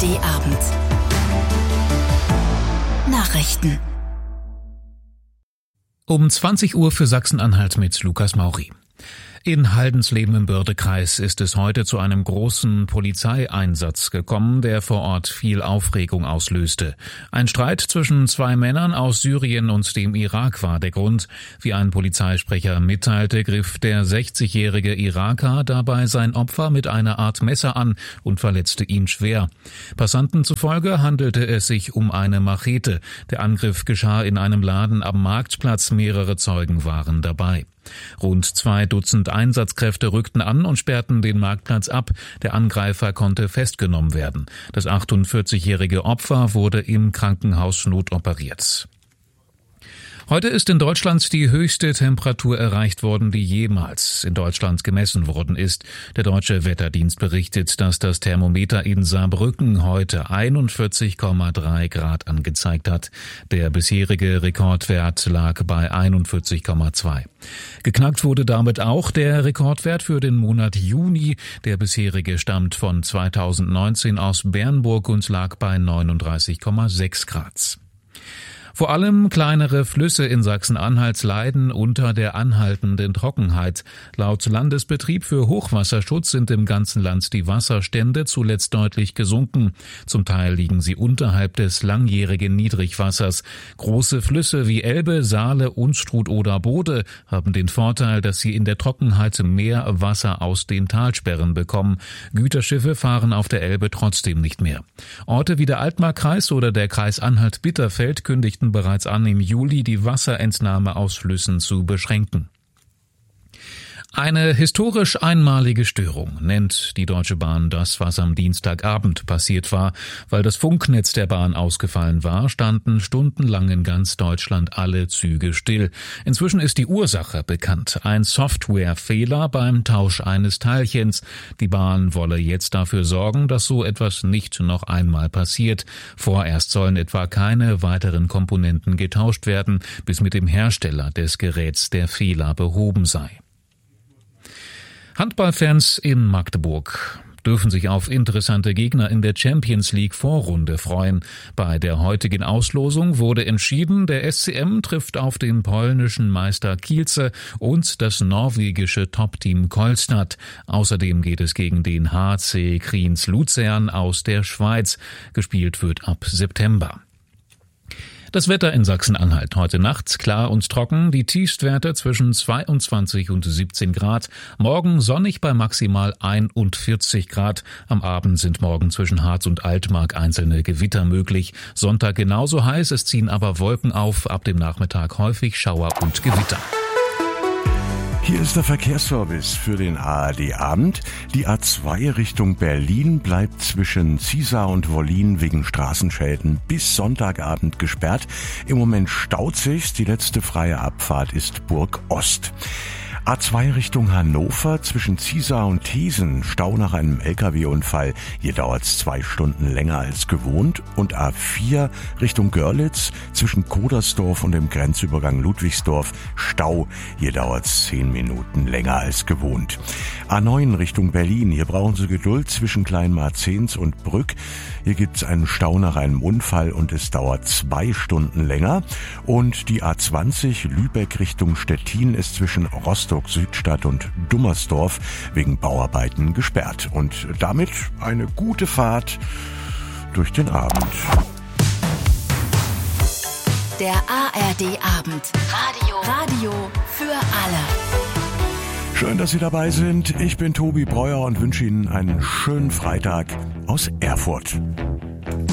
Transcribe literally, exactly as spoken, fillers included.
D Abend. Nachrichten. Um zwanzig Uhr für Sachsen-Anhalt mit Lukas Mauri. In Haldensleben im Bördekreis ist es heute zu einem großen Polizeieinsatz gekommen, der vor Ort viel Aufregung auslöste. Ein Streit zwischen zwei Männern aus Syrien und dem Irak war der Grund. Wie ein Polizeisprecher mitteilte, griff der sechzigjährige Iraker dabei sein Opfer mit einer Art Messer an und verletzte ihn schwer. Passanten zufolge handelte es sich um eine Machete. Der Angriff geschah in einem Laden am Marktplatz. Mehrere Zeugen waren dabei. Rund zwei Dutzend Einsatzkräfte rückten an und sperrten den Marktplatz ab. Der Angreifer konnte festgenommen werden. Das achtundvierzigjährige Opfer wurde im Krankenhaus notoperiert. Heute ist in Deutschland die höchste Temperatur erreicht worden, die jemals in Deutschland gemessen worden ist. Der Deutsche Wetterdienst berichtet, dass das Thermometer in Saarbrücken heute einundvierzig Komma drei Grad angezeigt hat. Der bisherige Rekordwert lag bei einundvierzig Komma zwei. Geknackt wurde damit auch der Rekordwert für den Monat Juni. Der bisherige stammt von zweitausendneunzehn aus Bernburg und lag bei neununddreißig Komma sechs Grad. Vor allem kleinere Flüsse in Sachsen-Anhalt leiden unter der anhaltenden Trockenheit. Laut Landesbetrieb für Hochwasserschutz sind im ganzen Land die Wasserstände zuletzt deutlich gesunken. Zum Teil liegen sie unterhalb des langjährigen Niedrigwassers. Große Flüsse wie Elbe, Saale, Unstrut oder Bode haben den Vorteil, dass sie in der Trockenheit mehr Wasser aus den Talsperren bekommen. Güterschiffe fahren auf der Elbe trotzdem nicht mehr. Orte wie der Altmarkkreis oder der Kreis Anhalt-Bitterfeld kündigten bereits an, im Juli die Wasserentnahme aus Flüssen zu beschränken. Eine historisch einmalige Störung nennt die Deutsche Bahn das, was am Dienstagabend passiert war. Weil das Funknetz der Bahn ausgefallen war, standen stundenlang in ganz Deutschland alle Züge still. Inzwischen ist die Ursache bekannt. Ein Softwarefehler beim Tausch eines Teilchens. Die Bahn wolle jetzt dafür sorgen, dass so etwas nicht noch einmal passiert. Vorerst sollen etwa keine weiteren Komponenten getauscht werden, bis mit dem Hersteller des Geräts der Fehler behoben sei. Handballfans in Magdeburg dürfen sich auf interessante Gegner in der Champions League Vorrunde freuen. Bei der heutigen Auslosung wurde entschieden, der S C M trifft auf den polnischen Meister Kielce und das norwegische Top-Team Kolstad. Außerdem geht es gegen den H C Kriens Luzern aus der Schweiz. Gespielt wird ab September. Das Wetter in Sachsen-Anhalt heute Nacht klar und trocken, die Tiefstwerte zwischen zweiundzwanzig und siebzehn Grad, morgen sonnig bei maximal einundvierzig Grad, am Abend sind morgen zwischen Harz und Altmark einzelne Gewitter möglich, Sonntag genauso heiß, es ziehen aber Wolken auf, ab dem Nachmittag häufig Schauer und Gewitter. Hier ist der Verkehrsservice für den A R D-Abend. Die A zwei Richtung Berlin bleibt zwischen Ziesar und Wollin wegen Straßenschäden bis Sonntagabend gesperrt. Im Moment staut sich's. Die letzte freie Abfahrt ist Burg Ost. A zwei Richtung Hannover zwischen Ziesar und Thesen, Stau nach einem L K W-Unfall. Hier dauert's zwei Stunden länger als gewohnt. Und A vier Richtung Görlitz zwischen Kodersdorf und dem Grenzübergang Ludwigsdorf, Stau. Hier dauert's zehn Minuten länger als gewohnt. A neun Richtung Berlin, hier brauchen Sie Geduld zwischen Kleinmarzens und Brück. Hier gibt's einen Stau nach einem Unfall und es dauert zwei Stunden länger. Und die A zwanzig Lübeck Richtung Stettin ist zwischen Rostock Südstadt und Dummersdorf wegen Bauarbeiten gesperrt. Und damit eine gute Fahrt durch den Abend. Der A R D-Abend. Radio. Radio für alle. Schön, dass Sie dabei sind. Ich bin Tobi Breuer und wünsche Ihnen einen schönen Freitag aus Erfurt.